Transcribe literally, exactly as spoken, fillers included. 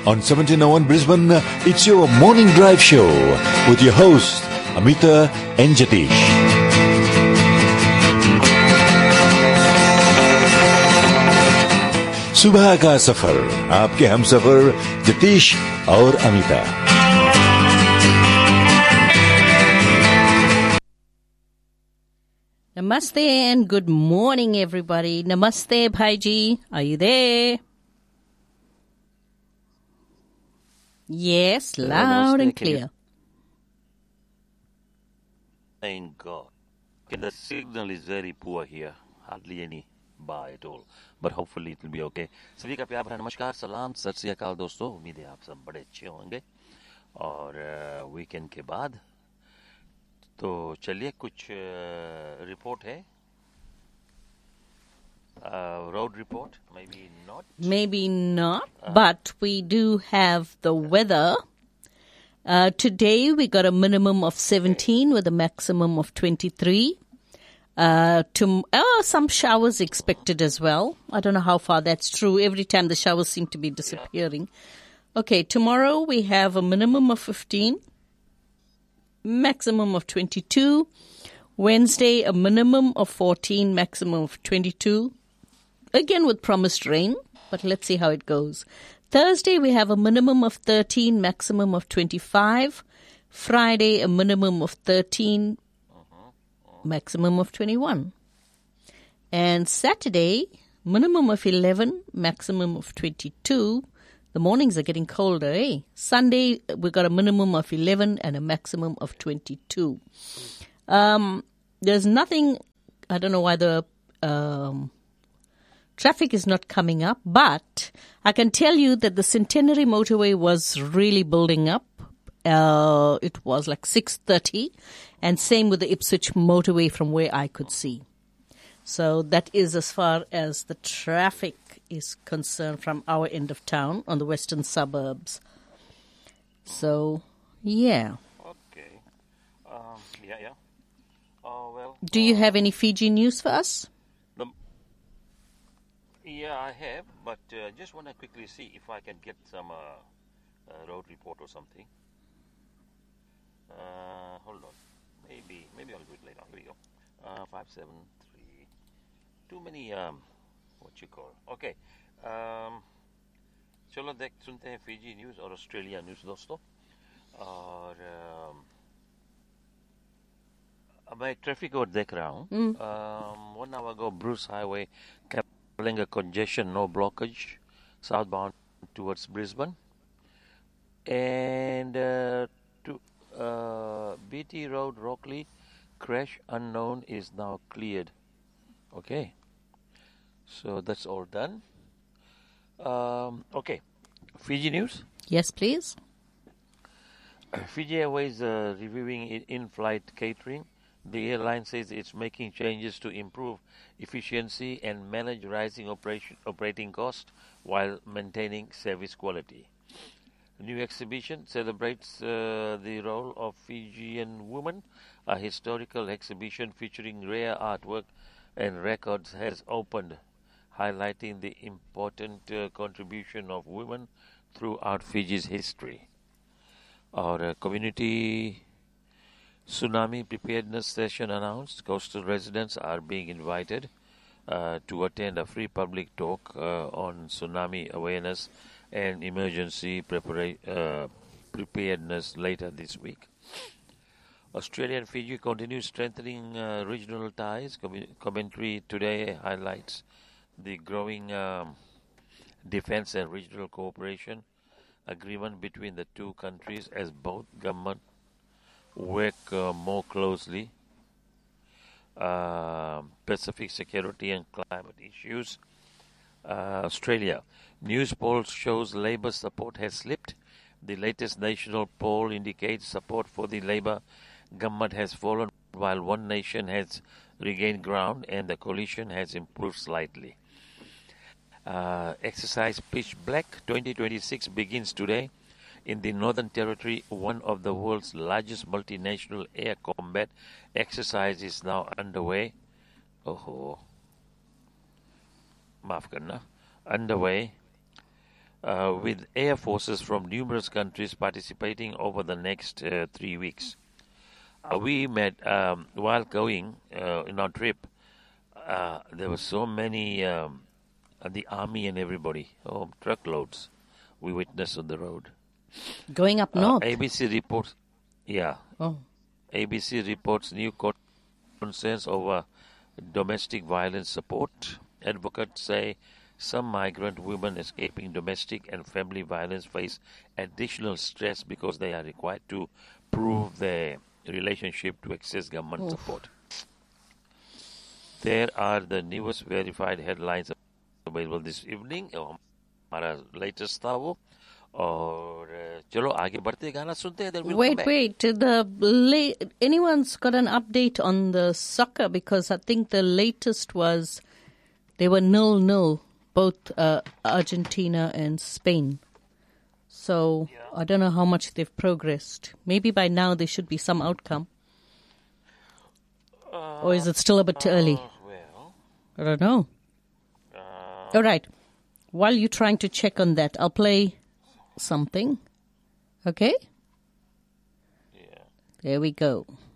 On seventeen oh one Brisbane, it's your morning drive show with your host, Amita and Jatish. सुबह का सफर आपके हम सफर जतीश और Amita. Namaste and good morning, everybody. Namaste, Bhaiji. Are you there? Yes, loud Namaste, and can you- clear. Thank God. Okay, the signal is very poor here. Hardly any bar at all. But hopefully it will be okay. सभी का प्यार भरा नमस्कार, सलाम, सत श्री अकाल दोस्तों. उम्मीद है आप सब बड़े अच्छे होंगे. और वीकेंड के बाद तो चलिए कुछ रिपोर्ट है. Road report, maybe not. Maybe not, but we do have the weather. Uh, today we got a minimum of seventeen with a maximum of twenty-three. Uh, to, oh, some showers expected as well. I don't know how far that's true. Every time the showers seem to be disappearing. Okay, tomorrow we have a minimum of fifteen, maximum of twenty-two. Wednesday, a minimum of fourteen, maximum of twenty-two. Again with promised rain, but let's see how it goes. Thursday, we have a minimum of thirteen, maximum of twenty-five. Friday, a minimum of thirteen, maximum of twenty-one. And Saturday, minimum of eleven, maximum of twenty-two. The mornings are getting colder, eh? Sunday, we got a minimum of eleven and a maximum of twenty-two. Um, there's nothing, I don't know why the um, traffic is not coming up, but I can tell you that the Centenary motorway was really building up. Uh, it was like six thirty, and same with the Ipswich motorway from where I could see. So that is as far as the traffic is concerned from our end of town on the western suburbs. So, yeah. Okay. Um, yeah, yeah. Oh, well. Do you have any Fiji news for us? The, yeah, I have, but uh, just want to quickly see if I can get some uh, uh, road report or something. Uh, hold on. Maybe maybe I'll do it later. Here we go. Uh, five seven three. Too many um, what you call? Okay. Um, चलो देख सुनते हैं Fiji news और Australia news दोस्तों. और um, अब मैं traffic और देख रहा हूँ. Um, one hour ago, Bruce Highway, Kalinga congestion, no blockage, southbound towards Brisbane, and uh, to uh, B T Road, Rockley, crash unknown is now cleared. Okay, so that's all done. Um, okay, Fiji news. Yes, please. Fiji Airways uh, reviewing i- in-flight catering. The airline says it's making changes to improve efficiency and manage rising operation, operating costs while maintaining service quality. The new exhibition celebrates uh, the role of Fijian women. A historical exhibition featuring rare artwork and records has opened, highlighting the important uh, contribution of women throughout Fiji's history. Our uh, community tsunami preparedness session announced. Coastal residents are being invited uh, to attend a free public talk uh, on tsunami awareness and emergency prepara- uh, preparedness later this week. Australia and Fiji continue strengthening uh, regional ties. Com- commentary today highlights the growing um, defense and regional cooperation agreement between the two countries as both governments work uh, more closely. Uh, Pacific security and climate issues. Uh, Australia. News poll shows Labor support has slipped. The latest national poll indicates support for the Labor government has fallen while One Nation has regained ground and the coalition has improved slightly. Uh, exercise Pitch Black twenty twenty-six begins today in the Northern Territory. One of the world's largest multinational air combat exercise is now underway. Oh, maaf karna, underway uh, with air forces from numerous countries participating over the next uh, three weeks. Uh, we met um, while going uh, in our trip. Uh, there were so many, um, uh, the army and everybody, oh, truckloads we witnessed on the road. Going up Uh, north. A B C reports, yeah, Oh. A B C reports new court concerns over domestic violence support. Advocates say some migrant women escaping domestic and family violence face additional stress because they are required to prove their relationship to access government Oof. support. There are the newest verified headlines available this evening. हमारा latest था वो. और uh, चलो आगे बढ़ते गाना सुनते हैं. Then we'll come Wait, back. wait. The la- anyone's got an update on the soccer? Because I think the latest was they were nil nil, both uh, Argentina and Spain. So I don't know how much they've progressed. Maybe by now there should be some outcome. Uh, Or is it still a bit too early? uh, well, I don't know. uh, All right. While you're trying to check on that, I'll play something. Okay? yeah. There we go.